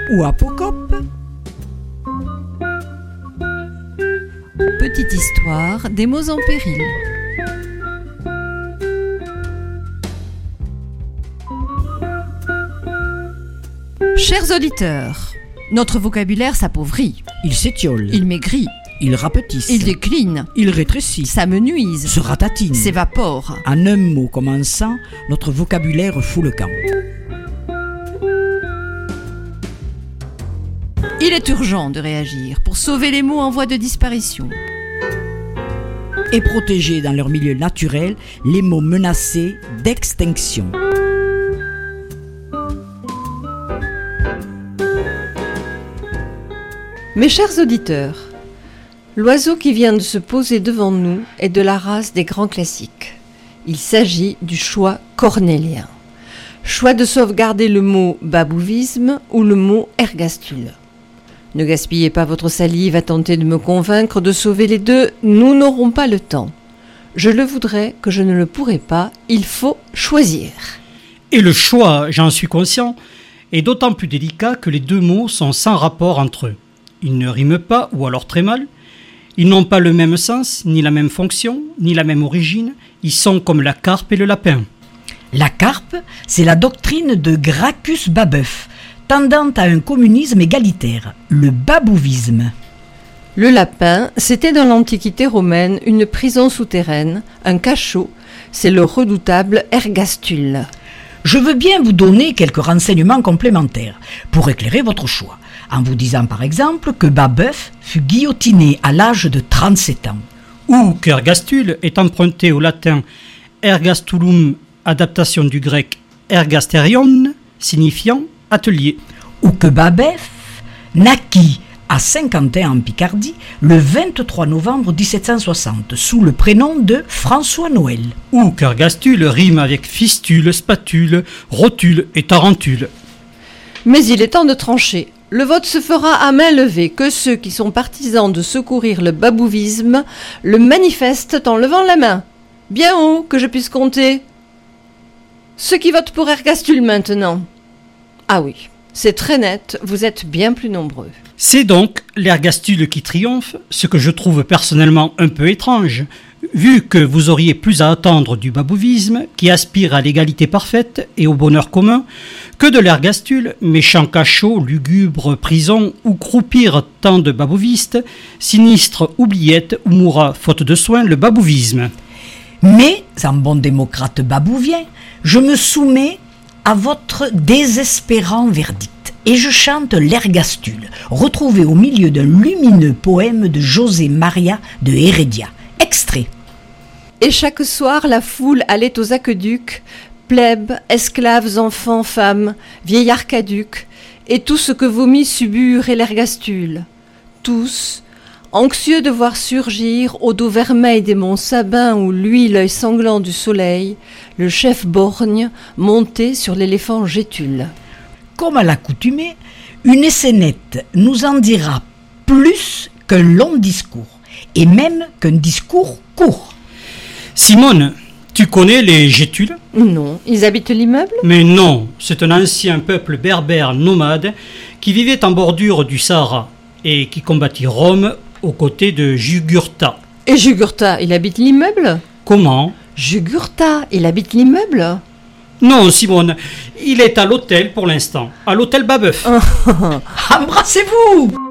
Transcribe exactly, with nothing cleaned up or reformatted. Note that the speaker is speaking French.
ou apocope. Petite histoire des mots en péril. Chers auditeurs, notre vocabulaire s'appauvrit, Il s'étiole, il maigrit, il rapetisse, il décline, il rétrécit, s'amenuise, se ratatine. s'évapore. En un mot commençant, notre vocabulaire fout le camp. Il est urgent de réagir pour sauver les mots en voie de disparition. Et protéger dans leur milieu naturel les mots menacés d'extinction. Mes chers auditeurs, l'oiseau qui vient de se poser devant nous est de la race des grands classiques. Il s'agit du choix cornélien. Choix de sauvegarder le mot babouvisme ou le mot ergastule. Ne gaspillez pas votre salive à tenter de me convaincre de sauver les deux, nous n'aurons pas le temps. Je le voudrais que je ne le pourrai pas, il faut choisir. Et le choix, j'en suis conscient, est d'autant plus délicat que les deux mots sont sans rapport entre eux. Ils ne riment pas, ou alors très mal. Ils n'ont pas le même sens, ni la même fonction, ni la même origine. Ils sont comme la carpe et le lapin. La carpe, c'est la doctrine de Gracchus Babeuf, tendant à un communisme égalitaire, le babouvisme. Le lapin, c'était dans l'Antiquité romaine une prison souterraine, un cachot, c'est le redoutable ergastule. Je veux bien vous donner quelques renseignements complémentaires pour éclairer votre choix, en vous disant par exemple que Babeuf fut guillotiné à l'âge de trente-sept ans. Ou qu'ergastule est emprunté au latin ergastulum, adaptation du grec ergasterion, signifiant atelier. Ou que Babeuf naquit à Saint-Quentin en Picardie le vingt-trois novembre dix-sept cent soixante sous le prénom de François Noël. Ou qu'ergastule rime avec fistule, spatule, rotule et tarentule. Mais il est temps de trancher. Le vote se fera à main levée, que ceux qui sont partisans de secourir le babouvisme le manifestent en levant la main. Bien haut, que je puisse compter. Ceux qui votent pour ergastule maintenant. Ah oui, c'est très net, vous êtes bien plus nombreux. C'est donc l'ergastule qui triomphe, ce que je trouve personnellement un peu étrange, vu que vous auriez plus à attendre du babouvisme, qui aspire à l'égalité parfaite et au bonheur commun, que de l'ergastule, méchant cachot, lugubre prison, où croupir tant de babouvistes, sinistre oubliette où mourra, faute de soins, le babouvisme. Mais, en bon démocrate babouvien, je me soumets à votre désespérant verdict et je chante l'ergastule, retrouvé au milieu d'un lumineux poème de José Maria de Heredia. Extrait. Et chaque soir, la foule allait aux aqueducs, plèbes, esclaves, enfants, femmes, vieillards caducs, et tout ce que vomit Subur et l'ergastule. Tous, anxieux de voir surgir, au dos vermeil des monts Sabins où luit l'œil sanglant du soleil, le chef borgne monté sur l'éléphant Gétule. Comme à l'accoutumée, une essénette nous en dira plus qu'un long discours, et même qu'un discours court. Simone, tu connais les Gétules ? Non, ils habitent l'immeuble ? Mais non, c'est un ancien peuple berbère nomade qui vivait en bordure du Sahara et qui combattit Rome aux côtés de Jugurtha. Et Jugurtha, il habite l'immeuble ? Comment ? Jugurtha, il habite l'immeuble ? Non, Simone, il est à l'hôtel pour l'instant, à l'hôtel Babeuf. Embrassez-vous!